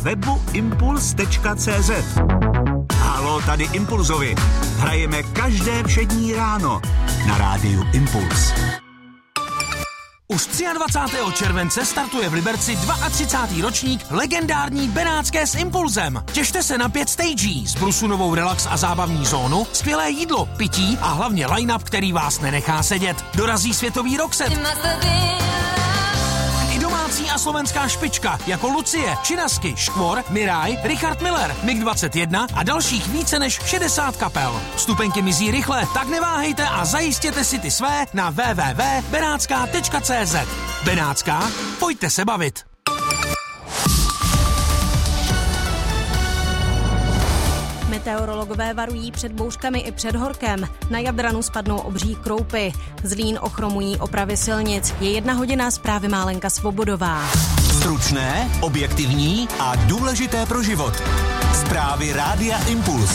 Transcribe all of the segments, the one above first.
webu impuls.cz. Haló, tady Impulzovi. Hrajeme každé všední ráno na rádiu Impuls. Už 23. července startuje v Liberci 32. ročník legendární Benátské s Impulzem. Těšte se na 5 stagí s průsunovou relax a zábavní zónu, skvělé jídlo, pití a hlavně line-up, který vás nenechá sedět. Dorazí světový rockset. I domácí a slovenská špička jako Lucie, Činasky, Škvor, Miraj, Richard Miller, MiG-21 a dalších více než 60 kapel. Vstupenky mizí rychle, tak neváhejte a zajistěte si ty své na www.benatská.cz. Benátská, pojďte se bavit. Meteorologové varují před bouřkami i před horkem. Na Jadranu spadnou obří kroupy. Zlín ochromují opravy silnic. Je 1 hodina, zprávy má Lenka Svobodová. Stručné, objektivní a důležité pro život. Zprávy Rádia Impuls.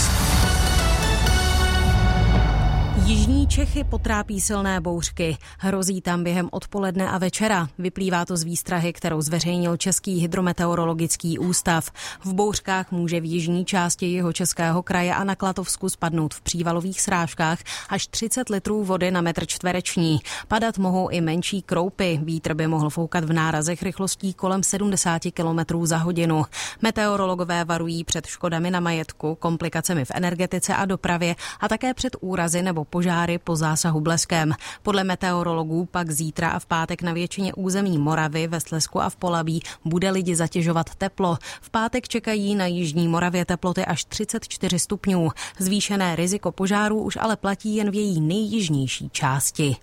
Jižní Čechy potrápí silné bouřky. Hrozí tam během odpoledne a večera. Vyplývá to z výstrahy, kterou zveřejnil Český hydrometeorologický ústav. V bouřkách může v jižní části Jihočeského kraje a na Klatovsku spadnout v přívalových srážkách až 30 litrů vody na metr čtvereční. Padat mohou i menší kroupy. Vítr by mohl foukat v nárazech rychlostí kolem 70 km za hodinu. Meteorologové varují před škodami na majetku, komplikacemi v energetice a dopravě a také před úrazy nebo požáry po zásahu bleskem. Podle meteorologů pak zítra a v pátek na většině území Moravy, ve Slezsku a v Polabí bude lidi zatěžovat teplo. V pátek čekají na jižní Moravě teploty až 34 stupňů. Zvýšené riziko požárů už ale platí jen v její nejjižnější části.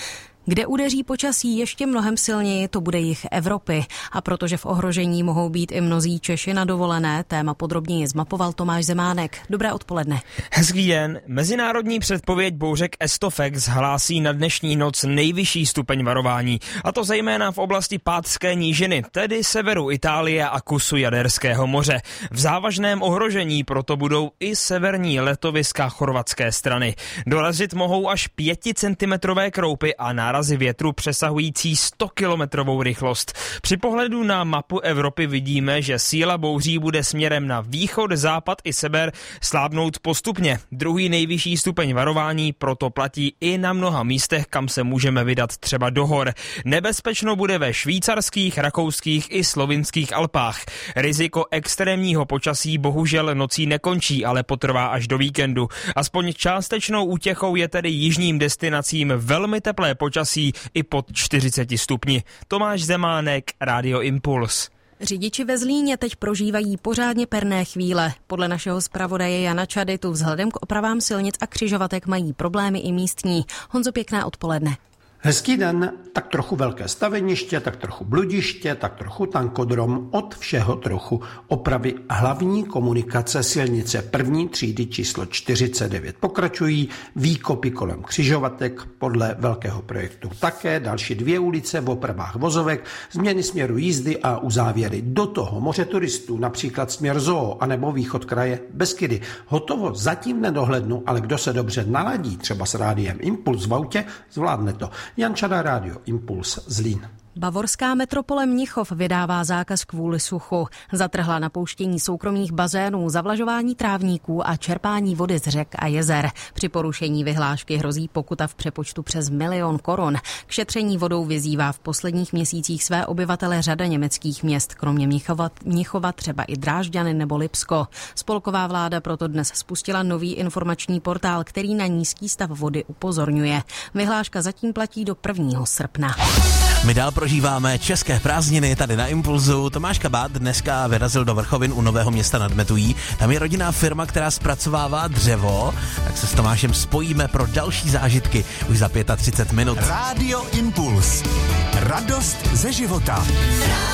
Kde udeří počasí ještě mnohem silněji, to bude jih Evropy. A protože v ohrožení mohou být i mnozí Češi na dovolené, téma podrobněji zmapoval Tomáš Zemánek. Dobré odpoledne. Hezký den. Mezinárodní předpověď bouřek Estofex hlásí na dnešní noc nejvyšší stupeň varování. A to zejména v oblasti Pátské nížiny, tedy severu Itálie a kusu Jaderského moře. V závažném ohrožení proto budou i severní letoviska chorvatské strany. Dorazit mohou až 5 centimetrové kroupy a nárazy větru přesahující 100 kilometrovou rychlost. Při pohledu na mapu Evropy vidíme, že síla bouří bude směrem na východ, západ i sever slábnout postupně. Druhý nejvyšší stupeň varování proto platí i na mnoha místech, kam se můžeme vydat třeba do hor. Nebezpečno bude ve švýcarských, rakouských i slovinských Alpách. Riziko extrémního počasí bohužel nocí nekončí, ale potrvá až do víkendu. Aspoň částečnou útěchou je tedy jižním destinacím velmi teplé počasí i pod 40 stupni. Tomáš Zemánek, Rádio Impuls. Řidiči ve Zlíně teď prožívají pořádně perné chvíle. Podle našeho zpravodaje Jana Čaditu vzhledem k opravám silnic a křižovatek mají problémy i místní. Honzo, pěkné odpoledne. Hezký den, tak trochu velké staveniště, tak trochu bludiště, tak trochu tankodrom, od všeho trochu opravy hlavní komunikace silnice první třídy číslo 49 pokračují, výkopy kolem křižovatek podle velkého projektu. Také další 2 ulice v opravách vozovek, změny směru jízdy a uzávěry. Do toho moře turistů, například směr Zoo anebo východ kraje Beskydy. Hotovo zatím nedohlednu, ale kdo se dobře naladí, třeba s rádiem Impuls v autě, zvládne to. Jan Čada, Rádio Impuls, Zlín. Bavorská metropole Mnichov vydává zákaz kvůli suchu. Zatrhla napouštění soukromých bazénů, zavlažování trávníků a čerpání vody z řek a jezer. Při porušení vyhlášky hrozí pokuta v přepočtu přes 1 000 000 korun. K šetření vodou vyzývá v posledních měsících své obyvatele řada německých měst, kromě Mnichova třeba i Drážďany nebo Lipsko. Spolková vláda proto dnes spustila nový informační portál, který na nízký stav vody upozorňuje. Vyhláška zatím platí do 1. srpna. My dál prožíváme české prázdniny tady na Impulzu. Tomáš Kabát dneska vyrazil do Vrchovin u Nového Města nad Metují. Tam je rodinná firma, která zpracovává dřevo. Tak se s Tomášem spojíme pro další zážitky už za 35 minut. Rádio Impuls. Radost ze života.